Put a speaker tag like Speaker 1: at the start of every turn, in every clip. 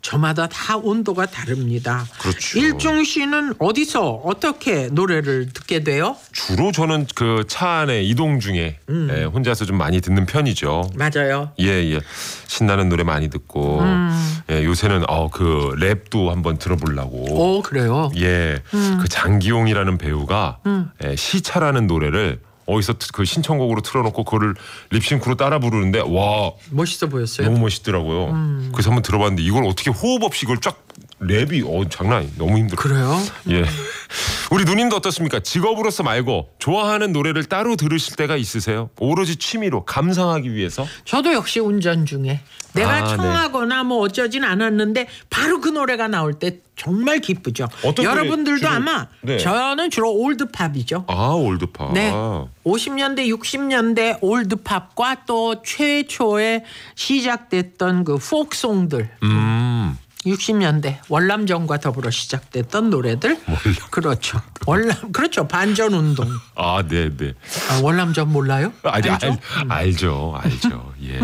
Speaker 1: 저마다 다 온도가 다릅니다.
Speaker 2: 그렇죠.
Speaker 1: 일중 씨는 어디서 어떻게 노래를 듣게 돼요?
Speaker 2: 주로 저는 그 차 안에 이동 중에 혼자서 좀 많이 듣는 편이죠.
Speaker 1: 맞아요.
Speaker 2: 예. 신나는 노래 많이 듣고 예, 요새는 그 랩도 한번 들어보려고.
Speaker 1: 그래요?
Speaker 2: 예, 그 장기용이라는 배우가 예, 시차라는 노래를 어디서 그 신청곡으로 틀어놓고 그거를 립싱크로 따라 부르는데 와
Speaker 1: 멋있어 보였어요.
Speaker 2: 너무 멋있더라고요. 그래서 한번 들어봤는데 이걸 어떻게 호흡 없이 이걸 쫙 랩이 장난 아니 너무 힘들어요.
Speaker 1: 그래요?
Speaker 2: 예. 우리 누님도 어떻습니까? 직업으로서 말고 좋아하는 노래를 따로 들으실 때가 있으세요? 오로지 취미로 감상하기 위해서?
Speaker 1: 저도 역시 운전 중에 내가
Speaker 2: 네.
Speaker 1: 청하거나 뭐 어쩌진 않았는데 바로 그 노래가 나올 때 정말 기쁘죠.
Speaker 2: 어떤
Speaker 1: 여러분들도
Speaker 2: 노래 주로-
Speaker 1: 아마
Speaker 2: 네.
Speaker 1: 저는 주로 올드팝이죠.
Speaker 2: 올드팝.
Speaker 1: 네. 50년대 60년대 올드팝과 또 최초에 시작됐던 그 포크송들 60년대 월남전과 더불어 시작됐던 노래들. 그렇죠. 그렇죠. 반전 운동.
Speaker 2: 네네.
Speaker 1: 월남전 몰라요? 알죠?
Speaker 2: 알죠. 예.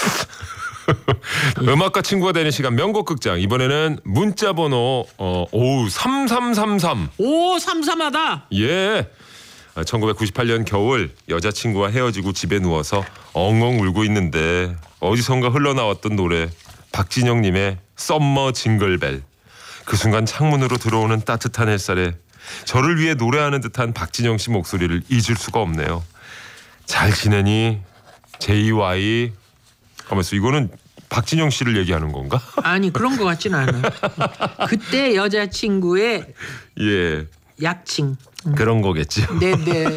Speaker 2: 음악과 친구가 되는 시간 명곡 극장. 이번에는 문자 번호 3333.
Speaker 1: 오, 삼삼하다.
Speaker 2: 예. 1998년 겨울 여자친구와 헤어지고 집에 누워서 엉엉 울고 있는데 어디선가 흘러나왔던 노래 박진영님의 썸머 징글벨. 그 순간 창문으로 들어오는 따뜻한 햇살에 저를 위해 노래하는 듯한 박진영 씨 목소리를 잊을 수가 없네요. 잘 지내니 JY 하면서 이거는 박진영 씨를 얘기하는 건가?
Speaker 1: 아니 그런 것 같진 않아. 그때 여자친구의
Speaker 2: 예.
Speaker 1: 약칭.
Speaker 2: 그런 거겠죠.
Speaker 1: 네네.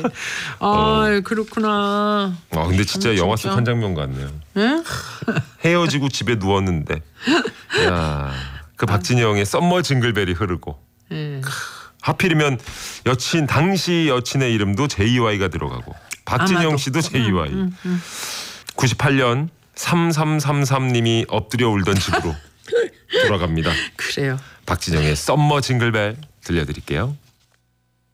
Speaker 1: 그렇구나.
Speaker 2: 근데 진짜 영화 속
Speaker 1: 진짜.
Speaker 2: 한 장면 같네요.
Speaker 1: 네?
Speaker 2: 헤어지고 집에 누웠는데 야, 그 박진영의 썸머 징글벨이 흐르고
Speaker 1: 네.
Speaker 2: 하필이면 당시 여친의 이름도 JY가 들어가고 박진영
Speaker 1: 아마도.
Speaker 2: 씨도 JY. 98년 3333님이 엎드려 울던 집으로 돌아갑니다.
Speaker 1: 그래요.
Speaker 2: 박진영의 썸머 징글벨 들려드릴게요.